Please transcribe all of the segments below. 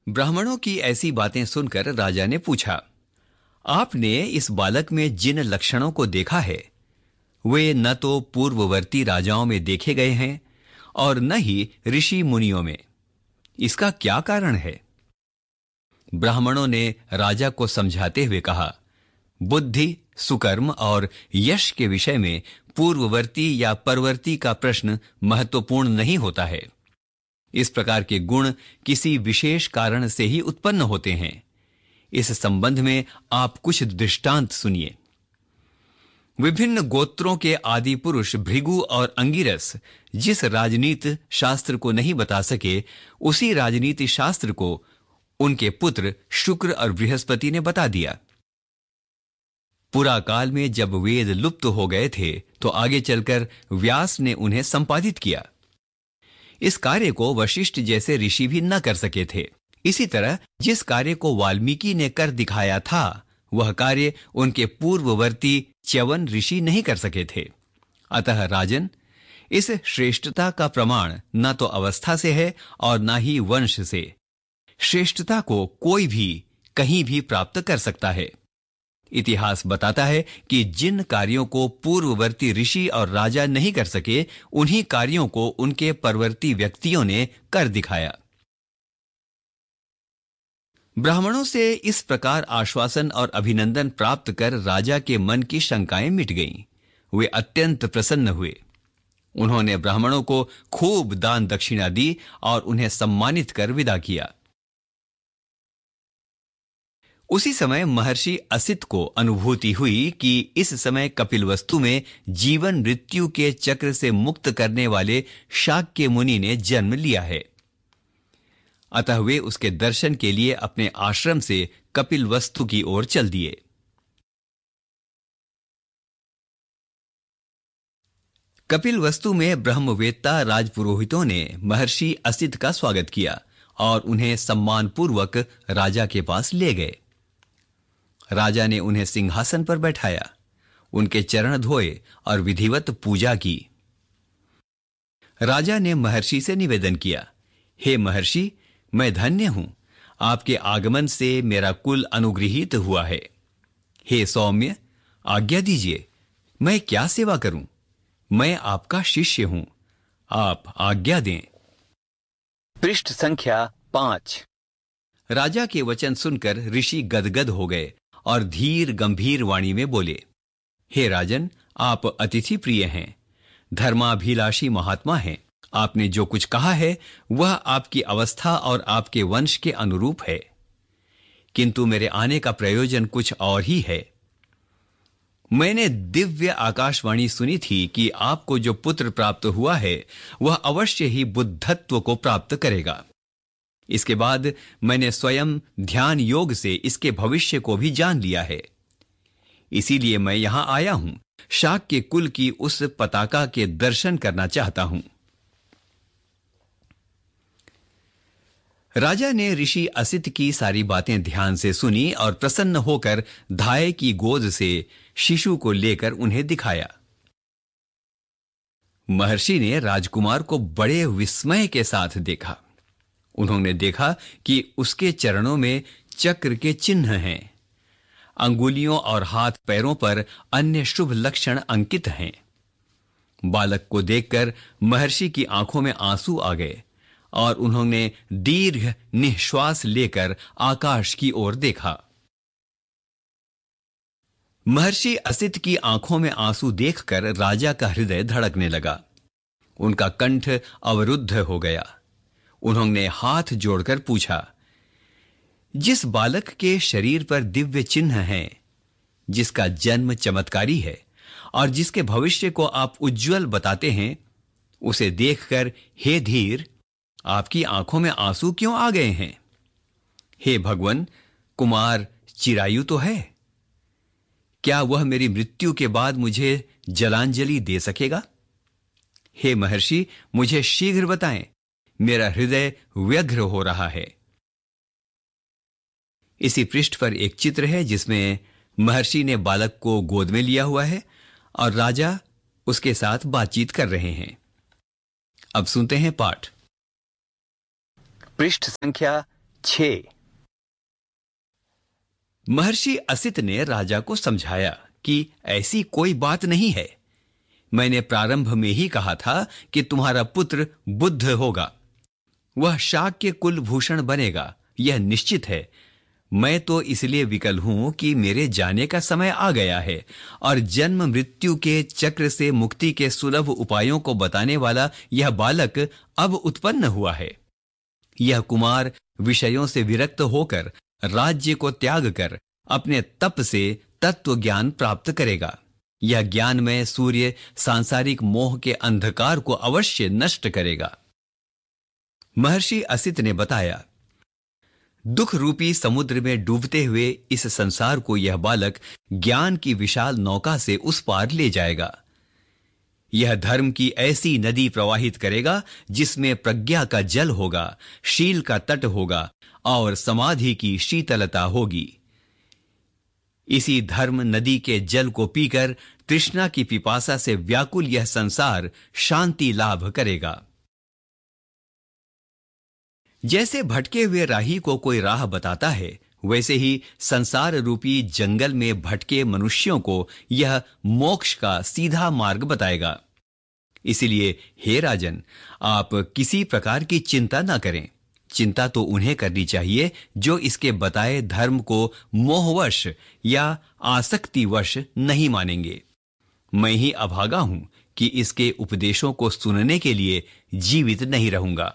ब्राह्मणों की ऐसी बातें सुनकर राजा ने पूछा, आपने इस बालक में जिन लक्षणों को देखा है वे न तो पूर्ववर्ती राजाओं में देखे गए हैं और न ही ऋषि मुनियों में। इसका क्या कारण है? ब्राह्मणों ने राजा को समझाते हुए कहा, बुद्धि, सुकर्म और यश के विषय में पूर्ववर्ती या परवर्ती का प्रश्न महत्वपूर्ण नहीं होता है। इस प्रकार के गुण किसी विशेष कारण से ही उत्पन्न होते हैं। इस संबंध में आप कुछ दृष्टांत सुनिए। विभिन्न गोत्रों के आदि पुरुष भृगु और अंगिरस जिस राजनीति शास्त्र को नहीं बता सके, उसी राजनीति शास्त्र को उनके पुत्र शुक्र और बृहस्पति ने बता दिया। पुरा काल में जब वेद लुप्त हो गए थे तो आगे चलकर व्यास ने उन्हें संपादित किया। इस कार्य को वशिष्ठ जैसे ऋषि भी न कर सके थे। इसी तरह जिस कार्य को वाल्मीकि ने कर दिखाया था, वह कार्य उनके पूर्ववर्ती च्यवन ऋषि नहीं कर सके थे। अतः राजन, इस श्रेष्ठता का प्रमाण न तो अवस्था से है और न ही वंश से। श्रेष्ठता को कोई भी कहीं भी प्राप्त कर सकता है। इतिहास बताता है कि जिन कार्यों को पूर्ववर्ती ऋषि और राजा नहीं कर सके, उन्हीं कार्यों को उनके परवर्ती व्यक्तियों ने कर दिखाया। ब्राह्मणों से इस प्रकार आश्वासन और अभिनंदन प्राप्त कर राजा के मन की शंकाएं मिट गईं। वे अत्यंत प्रसन्न हुए। उन्होंने ब्राह्मणों को खूब दान दक्षिणा दी और उन्हें सम्मानित कर विदा किया। उसी समय महर्षि असित को अनुभूति हुई कि इस समय कपिलवस्तु में जीवन मृत्यु के चक्र से मुक्त करने वाले शाक्य मुनि ने जन्म लिया है। अतः वे उसके दर्शन के लिए अपने आश्रम से कपिलवस्तु की ओर चल दिए। कपिलवस्तु में ब्रह्मवेत्ता राजपुरोहितों ने महर्षि असित का स्वागत किया और उन्हें सम्मानपूर्वक राजा के पास ले गए। राजा ने उन्हें सिंहासन पर बैठाया, उनके चरण धोए और विधिवत पूजा की। राजा ने महर्षि से निवेदन किया, हे महर्षि, मैं धन्य हूं। आपके आगमन से मेरा कुल अनुगृहीत हुआ है। हे सौम्य, आज्ञा दीजिए, मैं क्या सेवा करूं? मैं आपका शिष्य हूं, आप आज्ञा दें। पृष्ठ संख्या 5। राजा के वचन सुनकर ऋषि गदगद हो गए और धीर गंभीर वाणी में बोले, हे राजन, आप अतिथि प्रिय हैं, धर्माभिलाषी महात्मा हैं। आपने जो कुछ कहा है वह आपकी अवस्था और आपके वंश के अनुरूप है, किंतु मेरे आने का प्रयोजन कुछ और ही है। मैंने दिव्य आकाशवाणी सुनी थी कि आपको जो पुत्र प्राप्त हुआ है वह अवश्य ही बुद्धत्व को प्राप्त करेगा। इसके बाद मैंने स्वयं ध्यान योग से इसके भविष्य को भी जान लिया है। इसीलिए मैं यहां आया हूं। शाक्य कुल की उस पताका के दर्शन करना चाहता हूं। राजा ने ऋषि असित की सारी बातें ध्यान से सुनी और प्रसन्न होकर धाय की गोद से शिशु को लेकर उन्हें दिखाया। महर्षि ने राजकुमार को बड़े विस्मय के साथ देखा। उन्होंने देखा कि उसके चरणों में चक्र के चिन्ह हैं। अंगुलियों और हाथ पैरों पर अन्य शुभ लक्षण अंकित हैं। बालक को देखकर महर्षि की आंखों में आंसू आ गए और उन्होंने दीर्घ निश्वास लेकर आकाश की ओर देखा। महर्षि असित की आंखों में आंसू देखकर राजा का हृदय धड़कने लगा। उनका कंठ अवरुद्ध हो गया। उन्होंने हाथ जोड़कर पूछा, जिस बालक के शरीर पर दिव्य चिन्ह हैं, जिसका जन्म चमत्कारी है और जिसके भविष्य को आप उज्जवल बताते हैं, उसे देखकर हे धीर, आपकी आंखों में आंसू क्यों आ गए हैं? हे भगवन, कुमार चिरायु तो है। क्या वह मेरी मृत्यु के बाद मुझे जलांजलि दे सकेगा? हे महर्षि, मुझे शीघ्र बताएं, मेरा हृदय व्यग्र हो रहा है। इसी पृष्ठ पर एक चित्र है जिसमें महर्षि ने बालक को गोद में लिया हुआ है और राजा उसके साथ बातचीत कर रहे हैं। अब सुनते हैं पाठ। पृष्ठ संख्या 6। महर्षि असित ने राजा को समझाया कि ऐसी कोई बात नहीं है। मैंने प्रारंभ में ही कहा था कि तुम्हारा पुत्र बुद्ध होगा, वह शाक्य कुलभूषण बनेगा, यह निश्चित है। मैं तो इसलिए विकल हूं कि मेरे जाने का समय आ गया है और जन्म मृत्यु के चक्र से मुक्ति के सुलभ उपायों को बताने वाला यह बालक अब उत्पन्न हुआ है। यह कुमार विषयों से विरक्त होकर राज्य को त्याग कर अपने तप से तत्व ज्ञान प्राप्त करेगा। यह ज्ञानमय सूर्य सांसारिक मोह के अंधकार को अवश्य नष्ट करेगा। महर्षि असित ने बताया, दुख रूपी समुद्र में डूबते हुए इस संसार को यह बालक ज्ञान की विशाल नौका से उस पार ले जाएगा। यह धर्म की ऐसी नदी प्रवाहित करेगा जिसमें प्रज्ञा का जल होगा, शील का तट होगा और समाधि की शीतलता होगी। इसी धर्म नदी के जल को पीकर तृष्णा की पिपासा से व्याकुल यह संसार शांति लाभ करेगा। जैसे भटके हुए राही को कोई राह बताता है, वैसे ही संसार रूपी जंगल में भटके मनुष्यों को यह मोक्ष का सीधा मार्ग बताएगा। इसलिए हे राजन, आप किसी प्रकार की चिंता ना करें। चिंता तो उन्हें करनी चाहिए जो इसके बताए धर्म को मोहवश या आसक्तिवश नहीं मानेंगे। मैं ही अभागा हूं कि इसके उपदेशों को सुनने के लिए जीवित नहीं रहूंगा।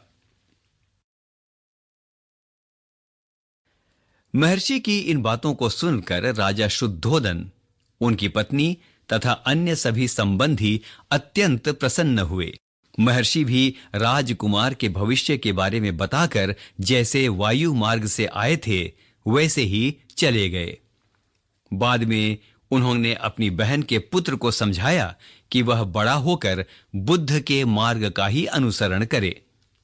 महर्षि की इन बातों को सुनकर राजा शुद्धोदन, उनकी पत्नी तथा अन्य सभी संबंधी अत्यंत प्रसन्न हुए। महर्षि भी राजकुमार के भविष्य के बारे में बताकर जैसे वायु मार्ग से आए थे वैसे ही चले गए। बाद में उन्होंने अपनी बहन के पुत्र को समझाया कि वह बड़ा होकर बुद्ध के मार्ग का ही अनुसरण करे।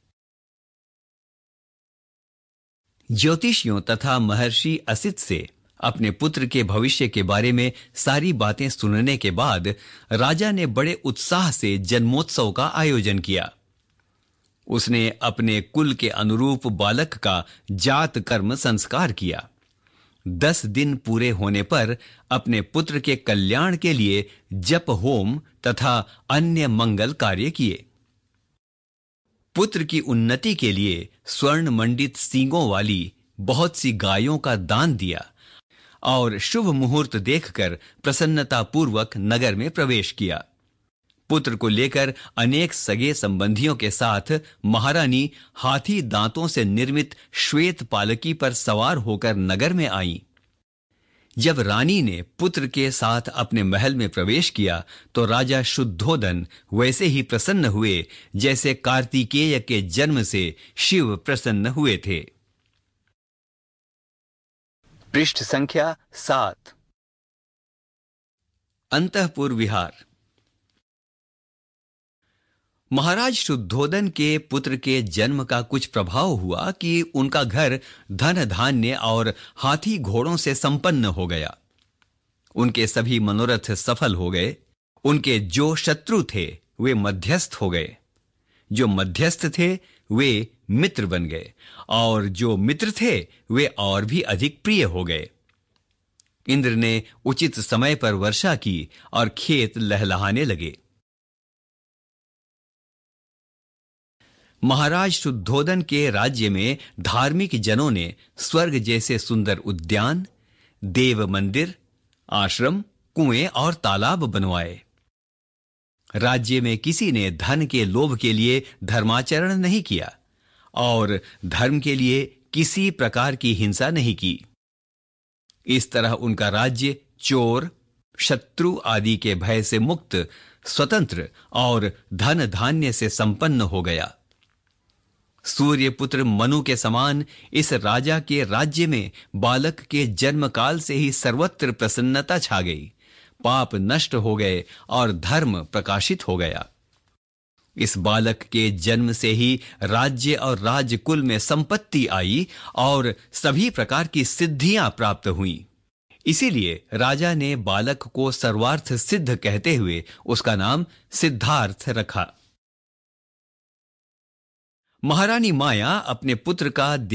ज्योतिषियों तथा महर्षि असित से अपने पुत्र के भविष्य के बारे में सारी बातें सुनने के बाद राजा ने बड़े उत्साह से जन्मोत्सव का आयोजन किया। उसने अपने कुल के अनुरूप बालक का जात कर्म संस्कार किया। 10 दिन पूरे होने पर अपने पुत्र के कल्याण के लिए जप होम तथा अन्य मंगल कार्य किए। पुत्र की उन्नति के लिए स्वर्ण मंडित सींगों वाली बहुत सी गायों का दान दिया और शुभ मुहूर्त देखकर प्रसन्नता पूर्वक नगर में प्रवेश किया। पुत्र को लेकर अनेक सगे संबंधियों के साथ महारानी हाथी दांतों से निर्मित श्वेत पालकी पर सवार होकर नगर में आई। जब रानी ने पुत्र के साथ अपने महल में प्रवेश किया तो राजा शुद्धोदन वैसे ही प्रसन्न हुए जैसे कार्तिकेय के जन्म से शिव प्रसन्न हुए थे। पृष्ठ संख्या 7। अंतःपुर विहार। महाराज शुद्धोदन के पुत्र के जन्म का कुछ प्रभाव हुआ कि उनका घर धन धान्य और हाथी घोड़ों से संपन्न हो गया। उनके सभी मनोरथ सफल हो गए। उनके जो शत्रु थे वे मध्यस्थ हो गए, जो मध्यस्थ थे वे मित्र बन गए और जो मित्र थे वे और भी अधिक प्रिय हो गए। इंद्र ने उचित समय पर वर्षा की और खेत लहलहाने लगे। महाराज शुद्धोदन के राज्य में धार्मिक जनों ने स्वर्ग जैसे सुंदर उद्यान, देव मंदिर, आश्रम, कुएं और तालाब बनवाए। राज्य में किसी ने धन के लोभ के लिए धर्माचरण नहीं किया और धर्म के लिए किसी प्रकार की हिंसा नहीं की। इस तरह उनका राज्य चोर, शत्रु आदि के भय से मुक्त, स्वतंत्र और धन धान्य से संपन्न हो गया। सूर्यपुत्र मनु के समान इस राजा के राज्य में बालक के जन्म काल से ही सर्वत्र प्रसन्नता छा गई। पाप नष्ट हो गए और धर्म प्रकाशित हो गया। इस बालक के जन्म से ही राज्य और राजकुल में संपत्ति आई और सभी प्रकार की सिद्धियां प्राप्त हुईं। इसीलिए राजा ने बालक को सर्वार्थ सिद्ध कहते हुए उसका नाम सिद्धार्थ रखा। महारानी माया अपने पुत्र का